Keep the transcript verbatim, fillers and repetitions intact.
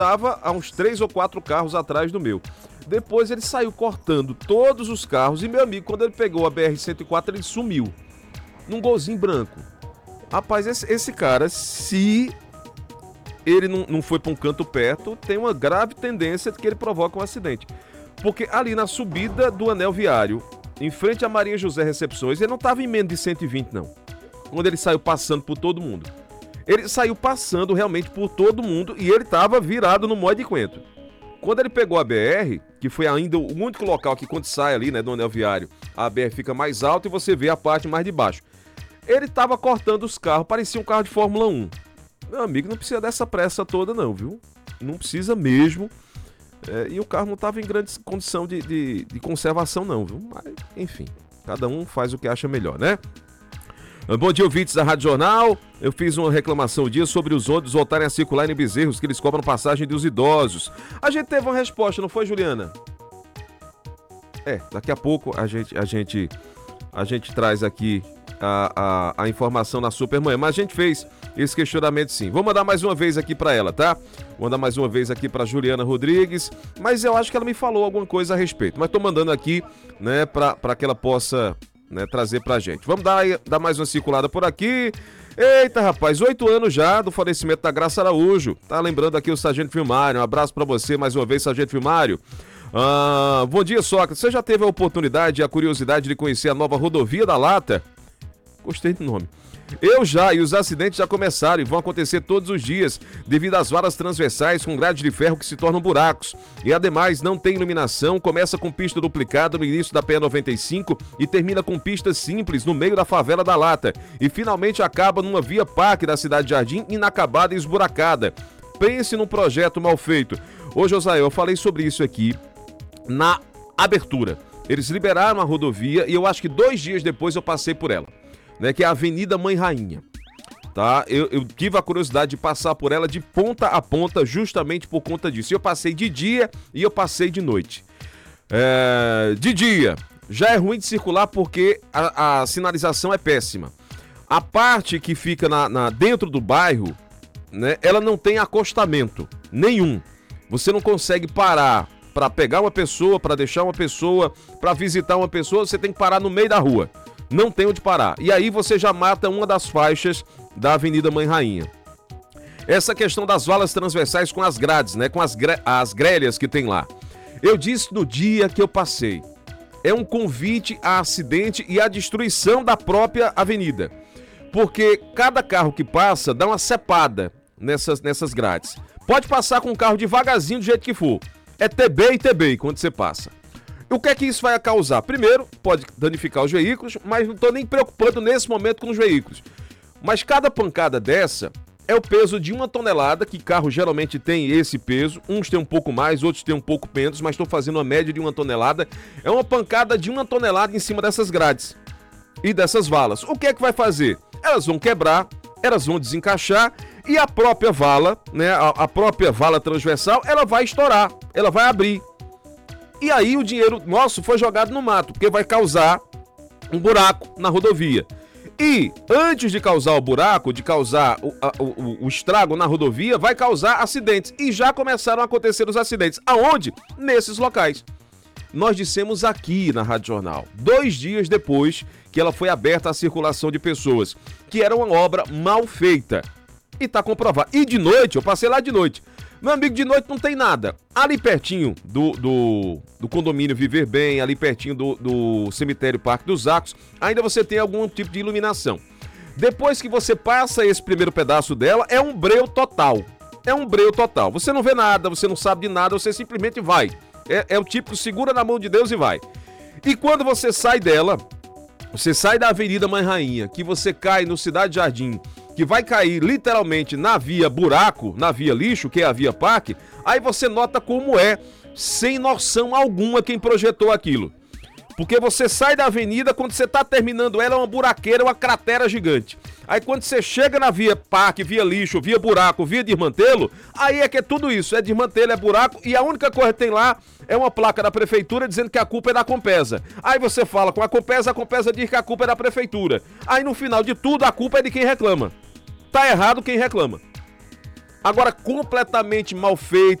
estava a uns três ou quatro carros atrás do meu. Depois ele saiu cortando todos os carros e, meu amigo, quando ele pegou a B R cento e quatro, ele sumiu. Num golzinho branco. Rapaz, esse, esse cara, se ele não, não foi para um canto perto, tem uma grave tendência de que ele provoque um acidente. Porque ali na subida do anel viário, em frente à Maria José Recepções, ele não estava em menos de cento e vinte, não. Quando ele saiu passando por todo mundo. Ele saiu passando realmente por todo mundo e ele estava virado no modo de coentro. Quando ele pegou a B R, que foi ainda o único local que quando sai ali, né, do anel viário, a B R fica mais alta e você vê a parte mais de baixo. Ele estava cortando os carros, parecia um carro de Fórmula um. Meu amigo, não precisa dessa pressa toda não, viu? Não precisa mesmo. É, e o carro não estava em grande condição de, de, de conservação não, viu? Mas, enfim, cada um faz o que acha melhor, né? Bom dia, ouvintes da Rádio Jornal. Eu fiz uma reclamação um dia sobre os ônibus voltarem a circular em Bezerros, que eles cobram passagem dos idosos. A gente teve uma resposta, não foi, Juliana? É, daqui a pouco a gente, a gente, a gente traz aqui a, a, a informação na Supermanhã. Mas a gente fez esse questionamento sim. Vou mandar mais uma vez aqui para ela, tá? Vou mandar mais uma vez aqui para Juliana Rodrigues. Mas eu acho que ela me falou alguma coisa a respeito. Mas tô mandando aqui, né, para que ela possa... Né, trazer pra gente. Vamos dar, dar mais uma circulada por aqui. Eita, rapaz, oito anos já do falecimento da Graça Araújo. Tá lembrando aqui o Sargento Filmário. Um abraço pra você mais uma vez, Sargento Filmário. Ah, bom dia, Sócrates. Você já teve a oportunidade e a curiosidade de conhecer a nova rodovia da Lata? Gostei do nome. Eu já, e os acidentes já começaram e vão acontecer todos os dias, devido às varas transversais com grade de ferro que se tornam buracos. E ademais, não tem iluminação, começa com pista duplicada no início da P noventa e cinco e termina com pista simples no meio da favela da Lata. E finalmente acaba numa via parque da Cidade Jardim, inacabada e esburacada. Pense num projeto mal feito. Ô, Josael, eu falei sobre isso aqui na abertura. Eles liberaram a rodovia e eu acho que dois dias depois eu passei por ela. Né, que é a Avenida Mãe Rainha, tá? Eu, eu tive a curiosidade de passar por ela de ponta a ponta justamente por conta disso. Eu passei de dia e eu passei de noite. É, de dia, já é ruim de circular porque a, a sinalização é péssima. A parte que fica na, na, dentro do bairro, né, ela não tem acostamento nenhum. Você não consegue parar para pegar uma pessoa, para deixar uma pessoa, para visitar uma pessoa, você tem que parar no meio da rua. Não tem onde parar. E aí você já mata uma das faixas da Avenida Mãe Rainha. Essa questão das valas transversais com as grades, né? Com as, gre... as grelhas que tem lá. Eu disse no dia que eu passei. É um convite a acidente e a destruição da própria avenida. Porque cada carro que passa dá uma cepada nessas, nessas grades. Pode passar com o carro devagarzinho do jeito que for. É T B e T B quando você passa. O que é que isso vai causar? Primeiro, pode danificar os veículos, mas não estou nem preocupando nesse momento com os veículos. Mas cada pancada dessa é o peso de uma tonelada, que carro geralmente tem esse peso. Uns têm um pouco mais, outros têm um pouco menos, mas estou fazendo uma média de uma tonelada. É uma pancada de uma tonelada em cima dessas grades e dessas valas. O que é que vai fazer? Elas vão quebrar, elas vão desencaixar e a própria vala, né, a, a própria vala transversal, ela vai estourar, ela vai abrir. E aí o dinheiro nosso foi jogado no mato, porque vai causar um buraco na rodovia. E antes de causar o buraco, de causar o, a, o, o estrago na rodovia, vai causar acidentes. E já começaram a acontecer os acidentes. Aonde? Nesses locais. Nós dissemos aqui na Rádio Jornal, dois dias depois que ela foi aberta à circulação de pessoas, que era uma obra mal feita. E tá comprovado. E de noite, eu passei lá de noite. Meu amigo, de noite não tem nada. Ali pertinho do, do, do condomínio Viver Bem, ali pertinho do, do cemitério Parque dos Arcos, ainda você tem algum tipo de iluminação. Depois que você passa esse primeiro pedaço dela, é um breu total. É um breu total. Você não vê nada, você não sabe de nada, você simplesmente vai. É, é o tipo, segura na mão de Deus e vai. E quando você sai dela, você sai da Avenida Mãe Rainha, que você cai no Cidade Jardim, que vai cair literalmente na via buraco, na via lixo, que é a via parque, aí você nota como é, sem noção alguma, quem projetou aquilo. Porque você sai da avenida, quando você está terminando ela, é uma buraqueira, uma cratera gigante. Aí quando você chega na via parque, via lixo, via buraco, via desmantelo, aí é que é tudo isso, é desmantelo, é buraco, e a única coisa que tem lá é uma placa da prefeitura dizendo que a culpa é da Compesa. Aí você fala com a Compesa, a Compesa diz que a culpa é da prefeitura. Aí no final de tudo, a culpa é de quem reclama. Tá errado quem reclama. Agora, completamente mal feito,